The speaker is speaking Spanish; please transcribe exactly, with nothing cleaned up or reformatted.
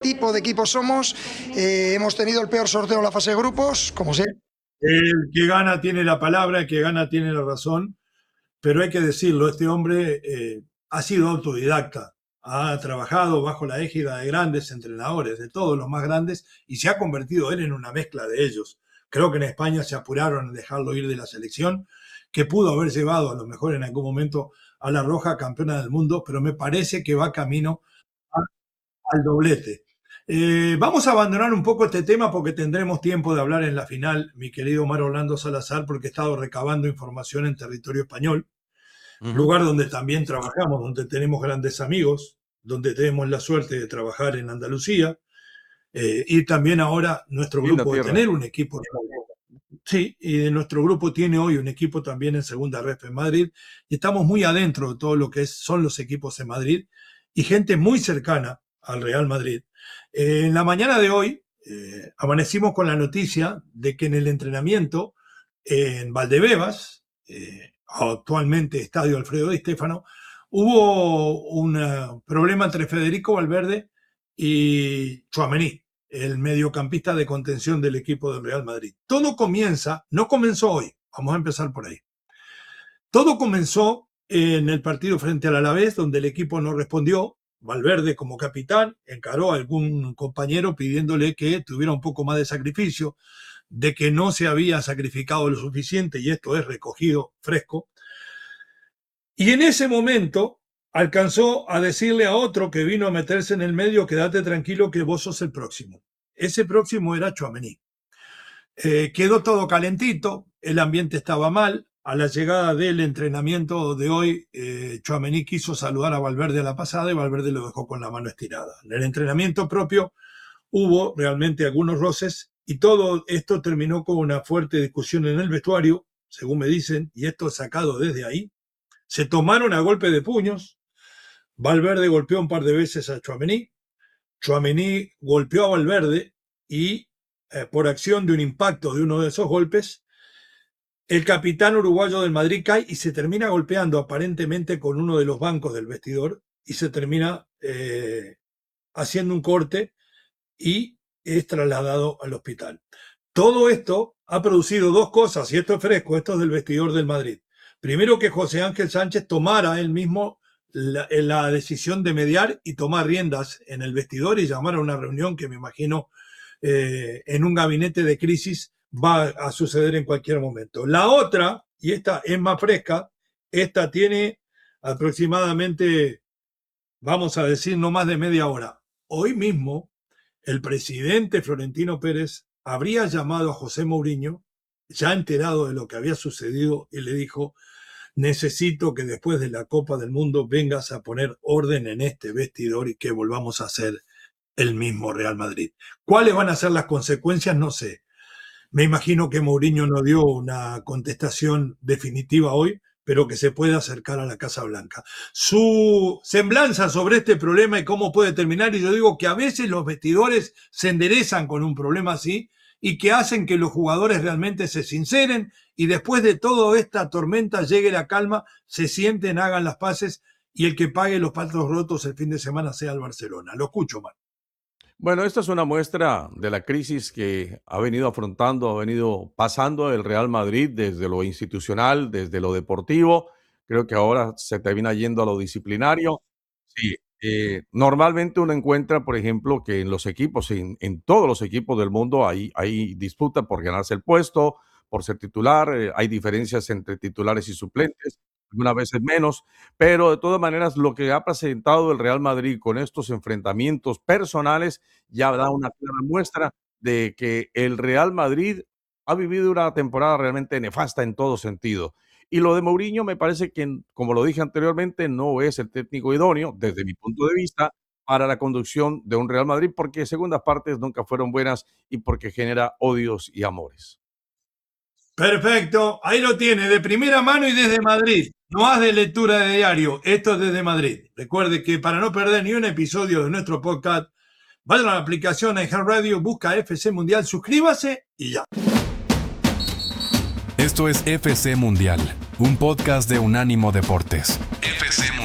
tipo de equipo somos. Eh, hemos tenido el peor sorteo en la fase de grupos, como sé. El que gana tiene la palabra, el que gana tiene la razón, pero hay que decirlo, este hombre eh, ha sido autodidacta, ha trabajado bajo la égida de grandes entrenadores, de todos los más grandes, y se ha convertido él en una mezcla de ellos. Creo que en España se apuraron en dejarlo ir de la selección, que pudo haber llevado a lo mejor en algún momento a la Roja campeona del mundo, pero me parece que va camino a, al doblete. Eh, vamos a abandonar un poco este tema porque tendremos tiempo de hablar en la final, mi querido Omar Orlando Salazar, porque he estado recabando información en territorio español, uh-huh. lugar donde también trabajamos, donde tenemos grandes amigos, donde tenemos la suerte de trabajar en Andalucía, eh, y también ahora nuestro grupo de tener un equipo. Sí, y de nuestro grupo tiene hoy un equipo también en Segunda Ref en Madrid, y estamos muy adentro de todo lo que es, son los equipos en Madrid, y gente muy cercana al Real Madrid. Eh, en la mañana de hoy eh, amanecimos con la noticia de que en el entrenamiento eh, en Valdebebas, eh, actualmente Estadio Alfredo Di Stéfano, hubo un uh, problema entre Federico Valverde y Tchouaméni, el mediocampista de contención del equipo del Real Madrid. Todo comienza, no comenzó hoy, vamos a empezar por ahí. Todo comenzó en el partido frente al Alavés, donde el equipo no respondió. Valverde, como capitán, encaró a algún compañero pidiéndole que tuviera un poco más de sacrificio, de que no se había sacrificado lo suficiente, y esto es recogido fresco. Y en ese momento alcanzó a decirle a otro que vino a meterse en el medio: quédate tranquilo que vos sos el próximo. Ese próximo era Tchouaméni. Eh, quedó todo calentito, el ambiente estaba mal. A la llegada del entrenamiento de hoy, eh, Tchouaméni quiso saludar a Valverde a la pasada y Valverde lo dejó con la mano estirada. En el entrenamiento propio hubo realmente algunos roces y todo esto terminó con una fuerte discusión en el vestuario, según me dicen, y esto sacado desde ahí. Se tomaron a golpe de puños. Valverde golpeó un par de veces a Tchouaméni. Tchouaméni golpeó a Valverde y eh, por acción de un impacto de uno de esos golpes, el capitán uruguayo del Madrid cae y se termina golpeando aparentemente con uno de los bancos del vestidor y se termina eh, haciendo un corte y es trasladado al hospital. Todo esto ha producido dos cosas, y esto es fresco, esto es del vestidor del Madrid. Primero, que José Ángel Sánchez tomara él mismo la, la decisión de mediar y tomar riendas en el vestidor y llamar a una reunión que me imagino eh, en un gabinete de crisis va a suceder en cualquier momento. La otra, y esta es más fresca, esta tiene aproximadamente, vamos a decir, no más de media hora. Hoy mismo, el presidente Florentino Pérez habría llamado a José Mourinho, ya enterado de lo que había sucedido, y le dijo: necesito que después de la Copa del Mundo vengas a poner orden en este vestidor y que volvamos a ser el mismo Real Madrid. ¿Cuáles van a ser las consecuencias? No sé. Me imagino que Mourinho no dio una contestación definitiva hoy, pero que se puede acercar a la Casa Blanca. Su semblanza sobre este problema y cómo puede terminar, y yo digo que a veces los vestidores se enderezan con un problema así y que hacen que los jugadores realmente se sinceren y después de toda esta tormenta llegue la calma, se sienten, hagan las paces y el que pague los platos rotos el fin de semana sea el Barcelona. Lo escucho, man. Bueno, esta es una muestra de la crisis que ha venido afrontando, ha venido pasando el Real Madrid desde lo institucional, desde lo deportivo. Creo que ahora se termina yendo a lo disciplinario. Sí, eh, normalmente uno encuentra, por ejemplo, que en los equipos, en, en todos los equipos del mundo hay, hay disputa por ganarse el puesto, por ser titular, eh, hay diferencias entre titulares y suplentes, algunas veces menos, pero de todas maneras lo que ha presentado el Real Madrid con estos enfrentamientos personales ya da una clara muestra de que el Real Madrid ha vivido una temporada realmente nefasta en todo sentido. Y lo de Mourinho me parece que, como lo dije anteriormente, no es el técnico idóneo, desde mi punto de vista, para la conducción de un Real Madrid, porque segundas partes nunca fueron buenas y porque genera odios y amores. Perfecto, ahí lo tiene, de primera mano y desde Madrid. No haz de lectura de diario, esto es desde Madrid. Recuerde que para no perder ni un episodio de nuestro podcast, vaya a la aplicación iHeartRadio, busca F C Mundial, suscríbase y ya. Esto es F C Mundial, un podcast de Unánimo Deportes. F C